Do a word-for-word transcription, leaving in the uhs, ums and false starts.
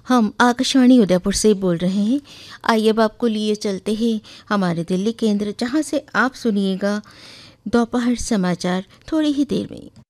हम आकाशवाणी उदयपुर से बोल रहे हैं। आइए अब आपको लिए चलते हैं हमारे दिल्ली केंद्र, जहां से आप सुनिएगा दोपहर समाचार थोड़ी ही देर में।